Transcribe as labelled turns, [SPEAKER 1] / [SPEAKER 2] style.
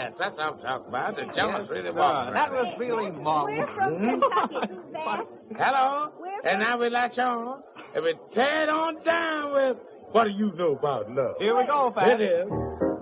[SPEAKER 1] Yes, that's what I'm talking about. The jealous really walk.
[SPEAKER 2] That was feeling marvelous.
[SPEAKER 3] We're from Kentucky, Suzanne.
[SPEAKER 1] Hello?
[SPEAKER 3] We're
[SPEAKER 1] And now we latch on. And we tear it on down with what do you know about love?
[SPEAKER 2] Here we go, Pat.
[SPEAKER 1] It is.